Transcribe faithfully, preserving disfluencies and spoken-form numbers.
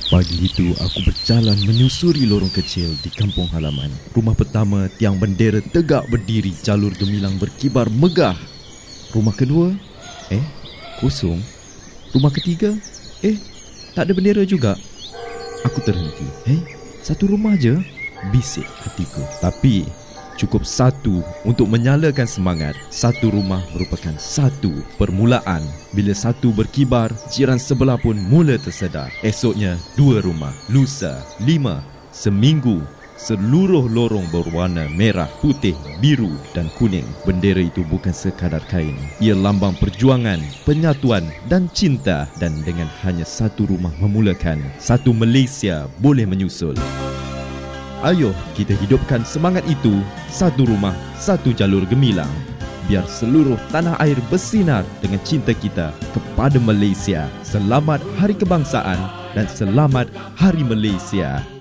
Pagi itu aku berjalan menyusuri lorong kecil di kampung halaman. Rumah pertama, tiang bendera tegak berdiri, jalur gemilang berkibar megah. Rumah kedua, eh, kosong. Rumah ketiga, eh, tak ada bendera juga. Aku terhenti. Eh, satu rumah je, bisik hatiku. Tapi cukup satu untuk menyalakan semangat. Satu rumah merupakan satu permulaan. Bila satu berkibar, jiran sebelah pun mula tersedar. Esoknya, dua rumah. Lusa, lima. Seminggu, seluruh lorong berwarna merah, putih, biru dan kuning. Bendera itu bukan sekadar kain. Ia lambang perjuangan, penyatuan dan cinta. Dan dengan hanya satu rumah memulakan, satu Malaysia boleh menyusul. Ayo kita hidupkan semangat itu. Satu rumah, satu jalur gemilang. Biar seluruh tanah air bersinar dengan cinta kita kepada Malaysia. Selamat Hari Kebangsaan dan selamat Hari Malaysia.